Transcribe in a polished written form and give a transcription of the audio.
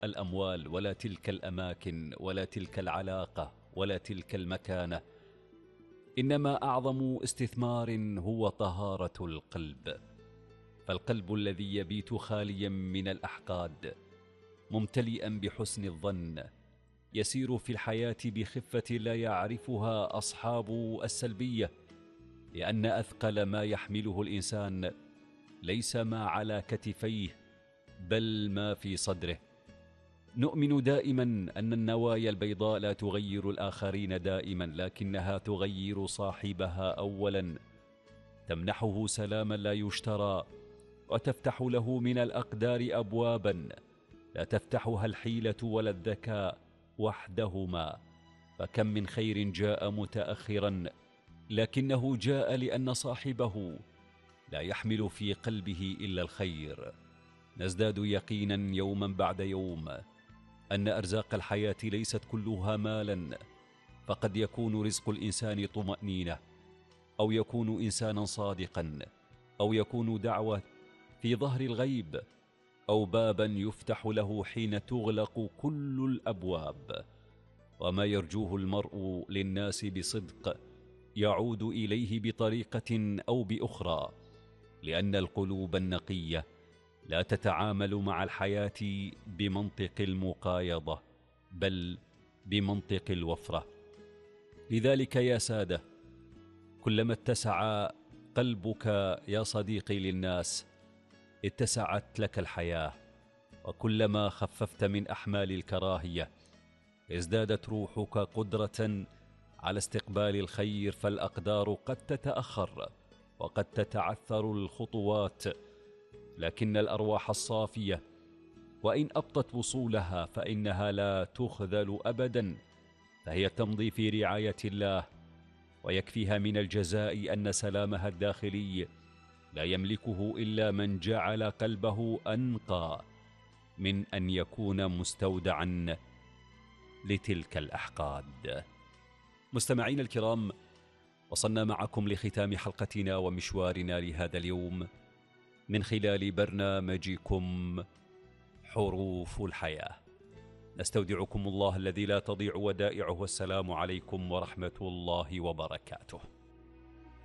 الأموال ولا تلك الأماكن ولا تلك العلاقة ولا تلك المكانة، إنما أعظم استثمار هو طهارة القلب. فالقلب الذي يبيت خاليا من الأحقاد ممتلئا بحسن الظن يسير في الحياة بخفة لا يعرفها أصحاب السلبية، لأن أثقل ما يحمله الإنسان ليس ما على كتفيه بل ما في صدره. نؤمن دائما أن النوايا البيضاء لا تغير الآخرين دائما، لكنها تغير صاحبها أولا، تمنحه سلاما لا يشترى، وتفتح له من الأقدار أبوابا لا تفتحها الحيلة ولا الذكاء وحدهما. فكم من خير جاء متأخرا لكنه جاء لأن صاحبه لا يحمل في قلبه إلا الخير. نزداد يقينا يوما بعد يوم أن أرزاق الحياة ليست كلها مالا، فقد يكون رزق الإنسان طمأنينة، أو يكون إنسانا صادقا، أو يكون دعوة في ظهر الغيب، أو بابا يفتح له حين تغلق كل الأبواب. وما يرجوه المرء للناس بصدق يعود إليه بطريقة أو بأخرى، لأن القلوب النقية لا تتعامل مع الحياة بمنطق المقايضة بل بمنطق الوفرة. لذلك يا سادة، كلما اتسع قلبك يا صديقي للناس اتسعت لك الحياة، وكلما خففت من أحمال الكراهية ازدادت روحك قدرة على استقبال الخير. فالأقدار قد تتأخر وقد تتعثر الخطوات، لكن الأرواح الصافية وإن أبطت وصولها فإنها لا تخذل أبدا، فهي تمضي في رعاية الله، ويكفيها من الجزاء أن سلامها الداخلي لا يملكه إلا من جعل قلبه أنقى من أن يكون مستودعا لتلك الأحقاد. مستمعين الكرام، وصلنا معكم لختام حلقتنا ومشوارنا لهذا اليوم من خلال برنامجكم حروف الحياة. نستودعكم الله الذي لا تضيع ودائعه، والسلام عليكم ورحمة الله وبركاته.